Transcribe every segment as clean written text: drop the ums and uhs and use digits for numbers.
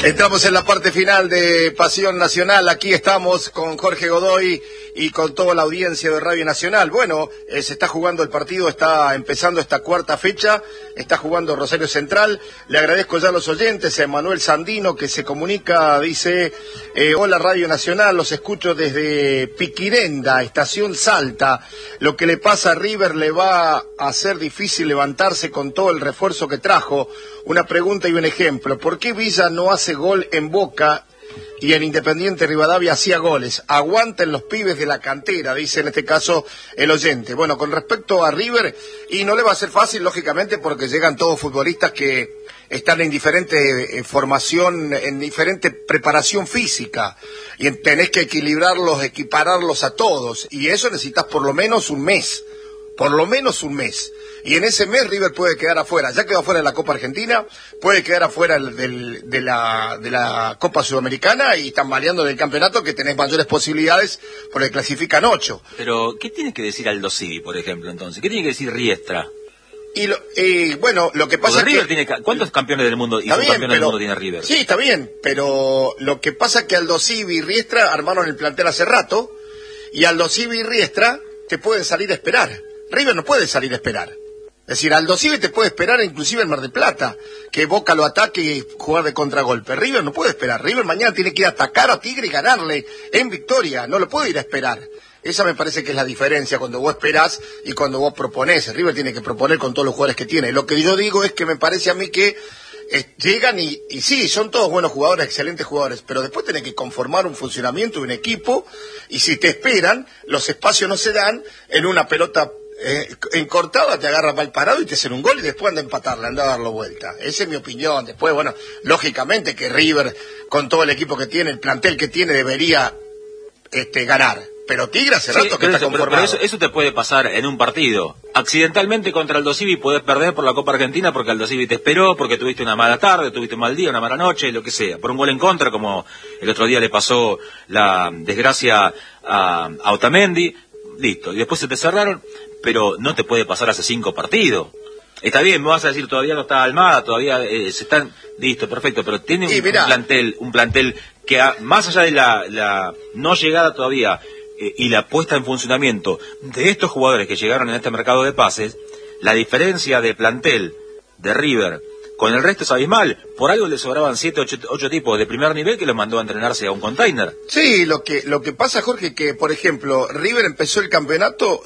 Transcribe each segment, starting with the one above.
Estamos en la parte final de Pasión Nacional. Aquí estamos con Jorge Godoy y con toda la audiencia de Radio Nacional. Bueno, se está jugando el partido, está empezando esta cuarta fecha, está jugando Rosario Central. Le agradezco ya a los oyentes, a Emanuel Sandino, que se comunica, dice, hola Radio Nacional, los escucho desde Piquirenda, estación Salta. Lo que le pasa a River le va a hacer difícil levantarse con todo el refuerzo que trajo. Una pregunta y un ejemplo. ¿Por qué Villa no hace gol en Boca y en Independiente Rivadavia hacía goles? Aguanten los pibes de la cantera, dice en este caso el oyente. Bueno, con respecto a River, y no le va a ser fácil, lógicamente, porque llegan todos futbolistas que están en diferente formación, en diferente preparación física, y tenés que equilibrarlos, equipararlos a todos, y eso necesitas por lo menos un mes. Y en ese mes River puede quedar afuera. Ya quedó afuera de la Copa Argentina, puede quedar afuera de la Copa Sudamericana y están baleando del campeonato, que tenés mayores posibilidades porque clasifican 8. Pero, ¿qué tiene que decir Aldo Civi, por ejemplo, entonces? ¿Qué tiene que decir Riestra? Bueno, lo que pasa es River que... ¿Cuántos campeones del mundo y subcampeones del mundo tiene River? Sí, está bien, pero lo que pasa es que Aldo Civi y Riestra armaron el plantel hace rato, y Aldo Civi y Riestra te pueden salir a esperar. River no puede salir a esperar. Es decir, Aldo Civi te puede esperar inclusive en Mar del Plata, que Boca lo ataque y jugar de contragolpe. River no puede esperar. River mañana tiene que ir a atacar a Tigre y ganarle en victoria. No lo puede ir a esperar. Esa me parece que es la diferencia cuando vos esperás y cuando vos proponés. River tiene que proponer con todos los jugadores que tiene. Lo que yo digo es que me parece a mí que llegan y sí, son todos buenos jugadores, excelentes jugadores, pero después tenés que conformar un funcionamiento de un equipo, y si te esperan, los espacios no se dan. En una pelota encortada te agarra mal parado y te hacen un gol y después anda a empatarla, anda a darlo vuelta. Esa es mi opinión. Después, bueno, lógicamente que River, con todo el equipo que tiene, el plantel que tiene, debería ganar. Pero Tigre hace rato que está conformado. Pero eso te puede pasar en un partido. Accidentalmente contra Aldo Civi podés perder por la Copa Argentina porque Aldo Civi te esperó, porque tuviste una mala tarde, tuviste un mal día, una mala noche, lo que sea. Por un gol en contra, como el otro día le pasó la desgracia a Otamendi. Listo. Y después se te cerraron, pero no te puede pasar hace 5 partidos. Está bien, me vas a decir, todavía no está Almada, todavía se están... Listo, perfecto, pero tiene un plantel que más allá de la no llegada todavía y la puesta en funcionamiento de estos jugadores que llegaron en este mercado de pases, la diferencia de plantel de River con el resto es abismal. Por algo le sobraban 7, 8 tipos de primer nivel que los mandó a entrenarse a un container. Sí, lo que pasa, Jorge, que por ejemplo River empezó el campeonato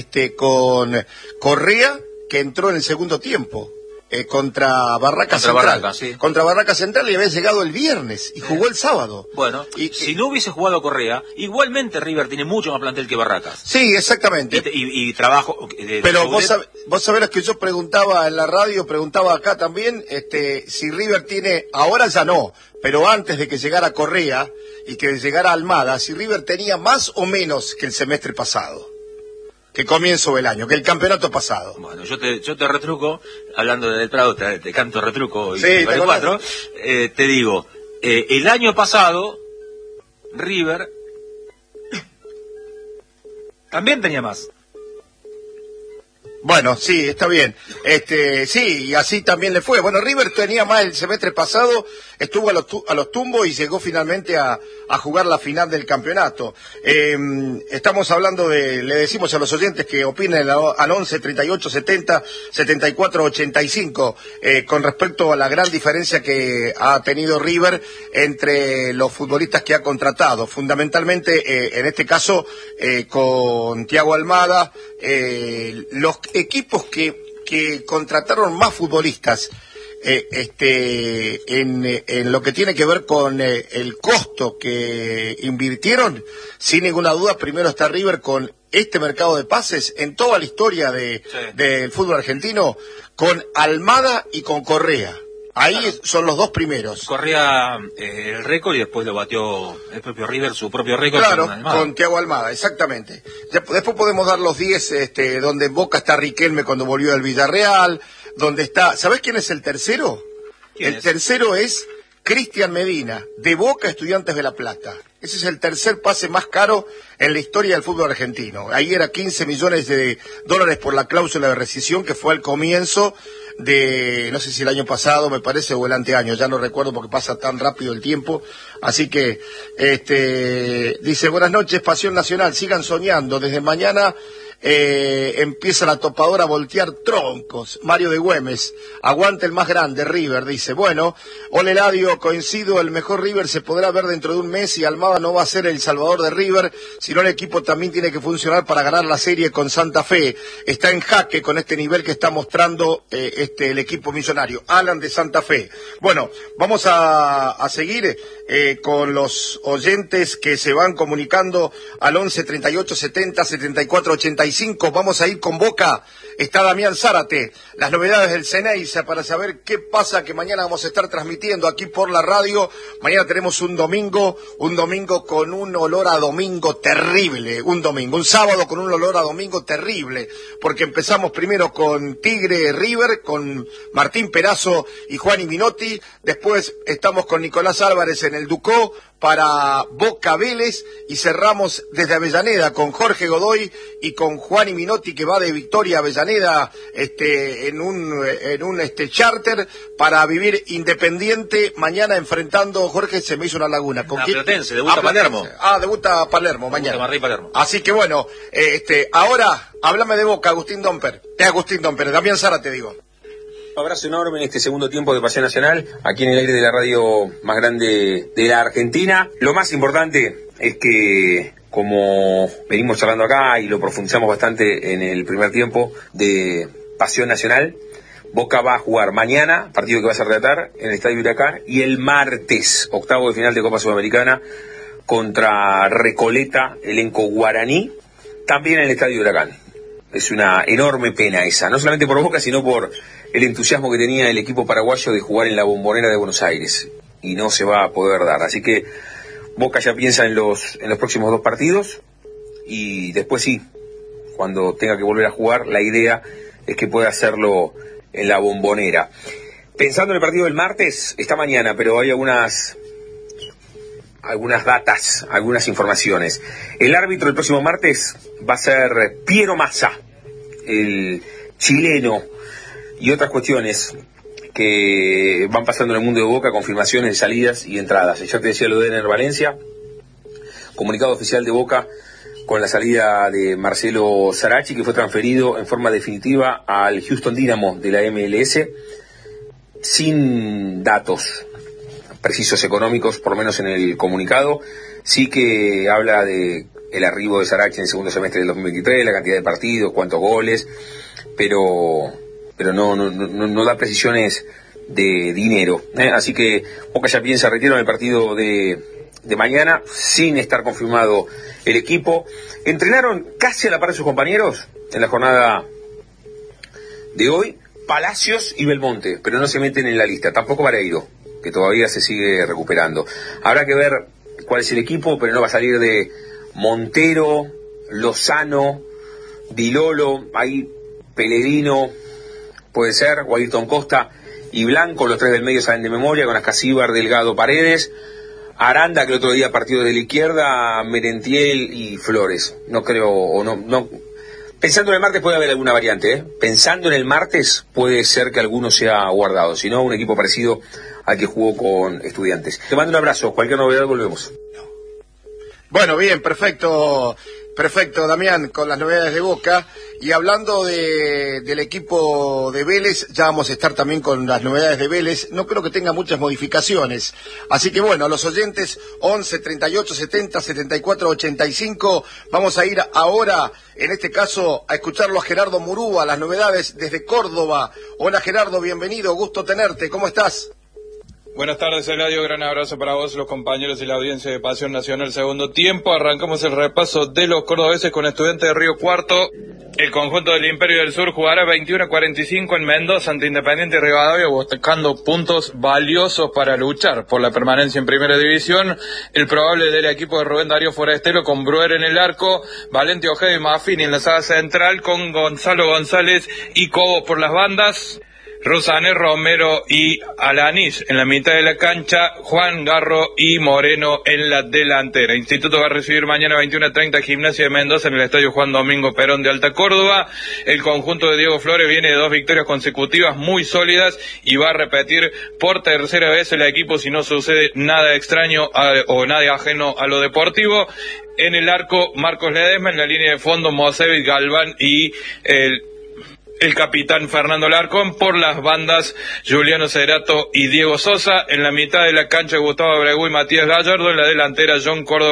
con Correa, que entró en el segundo tiempo contra Barraca Central. Sí. Contra Barraca Central, y había llegado el viernes y jugó el sábado. Bueno, si no hubiese jugado Correa, igualmente River tiene mucho más plantel que Barracas. Sí, exactamente. Y trabajo... Pero vos sabés que yo preguntaba en la radio, preguntaba acá también, si River tiene, ahora ya no, pero antes de que llegara Correa y que llegara Almada, si River tenía más o menos que el semestre pasado, que comienzo del año, que el campeonato pasado. Bueno, yo te retruco, hablando del Prado, te canto retruco y sí, 4, te digo, el año pasado, River también tenía más. Bueno, sí, está bien. Sí, y así también le fue. Bueno, River tenía más el semestre pasado, estuvo a los tumbos y llegó finalmente a jugar la final del campeonato. Estamos hablando le decimos a los oyentes que opinen al 11 38 70 74 85 con respecto a la gran diferencia que ha tenido River entre los futbolistas que ha contratado. Fundamentalmente, en este caso, con Thiago Almada, los equipos que contrataron más futbolistas en lo que tiene que ver con el costo que invirtieron, sin ninguna duda, primero está River con este mercado de pases en toda la historia del fútbol argentino, con Almada y con Correa. Ahí claro, son los dos primeros. Correa el récord y después lo batió el propio River, su propio récord. Claro, con Thiago Almada, exactamente. Después podemos dar los 10, donde en Boca está Riquelme cuando volvió del Villarreal, donde está... ¿Sabés quién es el tercero? El tercero es Cristian Medina, de Boca, Estudiantes de La Plata. Ese es el tercer pase más caro en la historia del fútbol argentino. Ahí era $15 millones por la cláusula de rescisión, que fue al comienzo no sé si el año pasado, me parece, o el anteaño, ya no recuerdo porque pasa tan rápido el tiempo. Así que, dice, buenas noches, Pasión Nacional, sigan soñando, desde mañana empieza la topadora a voltear troncos. Mario de Güemes, aguante el más grande, River, dice. Bueno, hola Eladio, coincido, el mejor River se podrá ver dentro de un mes y Almada no va a ser el salvador de River, sino el equipo también tiene que funcionar para ganar la serie con Santa Fe. Está en jaque con este nivel que está mostrando el equipo millonario. Alan de Santa Fe. Bueno, vamos a seguir con los oyentes que se van comunicando al 11 38 70 74 85. Vamos a ir con Boca. Está Damián Zárate, las novedades del Ceneiza para saber qué pasa, que mañana vamos a estar transmitiendo aquí por la radio. Mañana tenemos un domingo con un olor a domingo terrible, un sábado con un olor a domingo terrible, porque empezamos primero con Tigre River, con Martín Perazo y Juan Minotti, después estamos con Nicolás Álvarez en el Ducó para Boca Vélez y cerramos desde Avellaneda con Jorge Godoy y con Juan Minotti, que va de Victoria a Avellaneda en un charter para vivir Independiente mañana enfrentando, Jorge, se me hizo una laguna. ¿Con quién? Platense, debuta Palermo. Debuta Palermo mañana. Palermo. Así que bueno, ahora háblame de Boca, Agustín Domper, Damián Zara te digo. Un abrazo enorme en este segundo tiempo de Pasión Nacional, aquí en el aire de la radio más grande de la Argentina. Lo más importante es que, como venimos charlando acá y lo profundizamos bastante en el primer tiempo de Pasión Nacional, Boca va a jugar mañana, partido que vas a relatar, en el Estadio Huracán, y el martes, octavo de final de Copa Sudamericana, contra Recoleta, elenco guaraní, también en el Estadio Huracán. Es una enorme pena esa, no solamente por Boca, sino por el entusiasmo que tenía el equipo paraguayo de jugar en la Bombonera de Buenos Aires, y no se va a poder dar. Así que Boca ya piensa en los próximos 2 partidos, y después sí, cuando tenga que volver a jugar, la idea es que pueda hacerlo en la Bombonera. Pensando en el partido del martes, está mañana, pero hay algunas datas, algunas informaciones. El árbitro el próximo martes va a ser Piero Massa, el chileno, y otras cuestiones que van pasando en el mundo de Boca, confirmaciones de salidas y entradas. Ya te decía lo de Ener Valencia, comunicado oficial de Boca con la salida de Marcelo Sarachi, que fue transferido en forma definitiva al Houston Dynamo de la MLS, sin datos precisos económicos, por lo menos en el comunicado. Sí que habla de el arribo de Sarachi en el segundo semestre del 2023, la cantidad de partidos, cuántos goles, pero no da precisiones de dinero, Así que Boca ya piensa retiro en el partido de mañana, sin estar confirmado el equipo. Entrenaron casi a la par de sus compañeros en la jornada de hoy Palacios y Belmonte, pero no se meten en la lista, tampoco Vareiro, que todavía se sigue recuperando. Habrá que ver cuál es el equipo, pero no va a salir de Montero, Lozano, Dilolo, ahí Pellegrino, puede ser, o Ayrton Costa y Blanco, los 3 del medio salen de memoria, con Ascasíbar, Delgado, Paredes, Aranda, que el otro día partido de la izquierda, Merentiel y Flores. No creo, o no. Pensando en el martes puede haber alguna variante, Pensando en el martes puede ser que alguno sea guardado, si no, un equipo parecido al que jugó con Estudiantes. Te mando un abrazo, cualquier novedad volvemos. Bueno, bien, perfecto, Damián, con las novedades de Boca. Y hablando del equipo de Vélez, ya vamos a estar también con las novedades de Vélez. No creo que tenga muchas modificaciones. Así que bueno, a los oyentes, 11 38 70 74 85, vamos a ir ahora, en este caso, a escucharlo a Gerardo Murúa, las novedades desde Córdoba. Hola Gerardo, bienvenido, gusto tenerte, ¿cómo estás? Buenas tardes, Eladio, gran abrazo para vos, los compañeros y la audiencia de Pasión Nacional. Segundo tiempo, arrancamos el repaso de los cordobeses con Estudiantes de Río Cuarto. El conjunto del Imperio del Sur jugará 21:45 en Mendoza ante Independiente Rivadavia, buscando puntos valiosos para luchar por la permanencia en Primera División. El probable del equipo de Rubén Darío Forestelo, con Bruer en el arco, Valente Ojeda y Maffini en la saga central, con Gonzalo González y Cobos por las bandas. Rosané, Romero y Alanís en la mitad de la cancha, Juan Garro y Moreno en la delantera. Instituto va a recibir mañana 21:30 Gimnasia de Mendoza en el Estadio Juan Domingo Perón de Alta Córdoba. El conjunto de Diego Flores viene de 2 victorias consecutivas muy sólidas y va a repetir por tercera vez el equipo si no sucede nada extraño o nada ajeno a lo deportivo. En el arco, Marcos Ledesma, en la línea de fondo, Mosevic, Galván y el capitán Fernando Larcón. Por las bandas, Juliano Cerato y Diego Sosa. En la mitad de la cancha, Gustavo Abregu y Matías Gallardo. En la delantera, John Córdoba